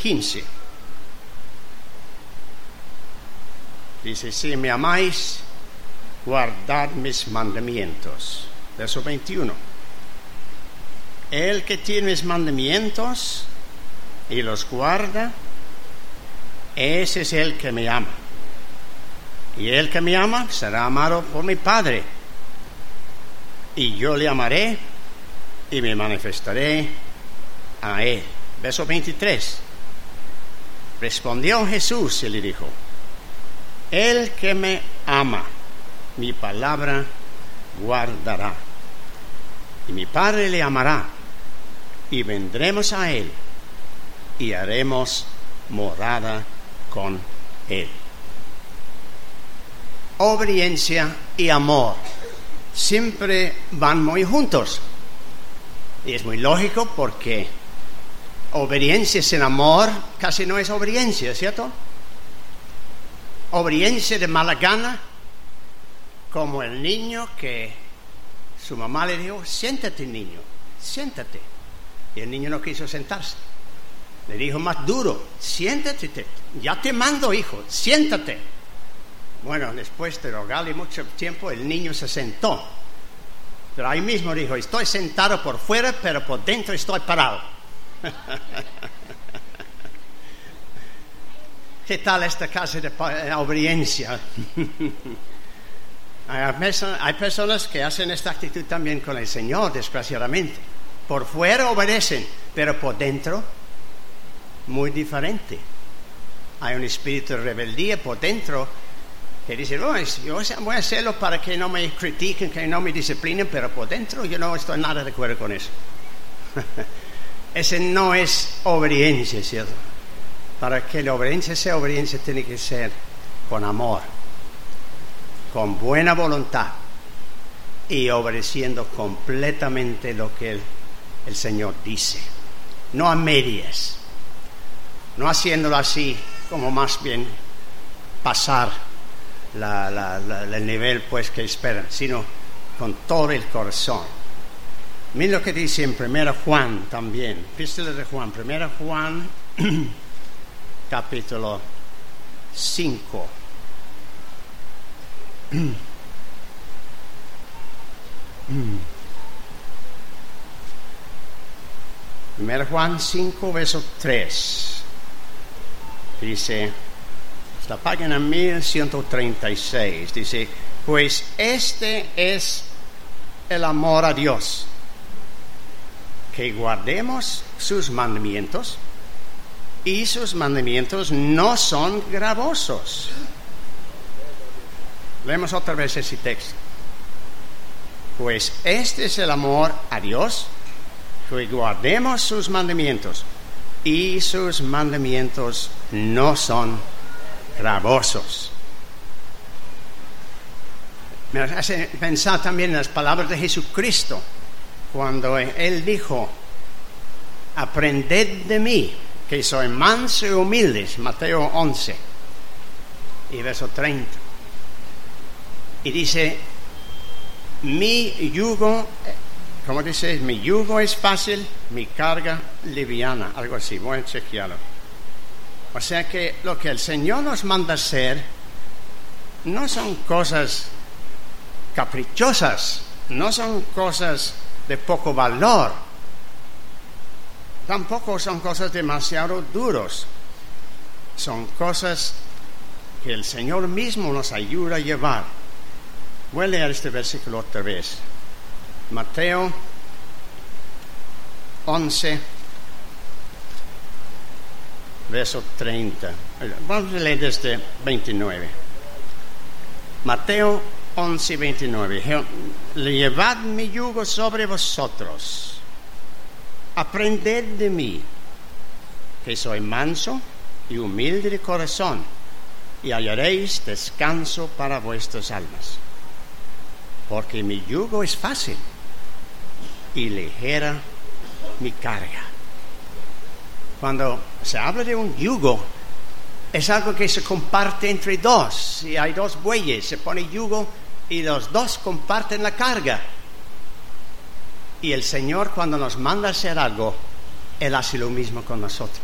15. Dice, si me amáis, guardad mis mandamientos. Verso 21. El que tiene mis mandamientos y los guarda, ese es el que me ama. Y el que me ama será amado por mi Padre. Y yo le amaré y me manifestaré a él. Verso 23. Respondió Jesús y le dijo, el que me ama, mi palabra guardará. Y mi Padre le amará, y vendremos a él, y haremos morada con él. Obediencia y amor siempre van muy juntos. Y es muy lógico porque obediencia sin amor casi no es obediencia, ¿cierto? Obediencia de mala gana, como el niño que su mamá le dijo, siéntate niño, siéntate. Y el niño no quiso sentarse. Le dijo más duro, siéntate, ya te mando hijo, siéntate. Bueno, después de rogarle mucho tiempo, el niño se sentó. Pero ahí mismo dijo, estoy sentado por fuera, pero por dentro estoy parado. ¿Qué tal esta clase de obediencia? Hay personas que hacen esta actitud también con el Señor, desgraciadamente. Por fuera obedecen, pero por dentro muy diferente. Hay un espíritu de rebeldía por dentro que dice, yo voy a hacerlo para que no me critiquen, que no me disciplinen, pero por dentro yo no estoy nada de acuerdo con eso. Ese no es obediencia, ¿cierto? Para que la obediencia sea obediencia tiene que ser con amor, con buena voluntad y obedeciendo completamente lo que el Señor dice. No a medias, no haciéndolo así como más bien pasar el nivel pues que esperan, sino con todo el corazón. Mira lo que dice en 1 Juan también, epístola de Juan, 1 Juan capítulo 5. 1 Juan 5, verso 3. Dice, es la página 1136. Dice, pues este es el amor a Dios, que guardemos sus mandamientos, y sus mandamientos no son gravosos. Leemos otra vez ese texto. Pues este es el amor a Dios, que guardemos sus mandamientos, y sus mandamientos no son gravosos. Me hace pensar también en las palabras de Jesucristo, cuando Él dijo, aprended de mí, que soy manso y humilde, Mateo 11 y verso 30. Y dice, mi yugo, ¿cómo dice? Mi yugo es fácil, mi carga liviana, algo así, voy a chequearlo. O sea que lo que el Señor nos manda hacer no son cosas caprichosas, no son cosas de poco valor, tampoco son cosas demasiado duros, son cosas que el Señor mismo nos ayuda a llevar. Voy a leer este versículo otra vez. Mateo 11, verso 30. Vamos a leer desde 29. Mateo 11, 29. Llevad mi yugo sobre vosotros. Aprended de mí, que soy manso y humilde de corazón, y hallaréis descanso para vuestras almas. Porque mi yugo es fácil y ligera mi carga. Cuando se habla de un yugo, es algo que se comparte entre dos. Si hay dos bueyes, se pone yugo y los dos comparten la carga. Y el Señor, cuando nos manda a hacer algo, Él hace lo mismo con nosotros.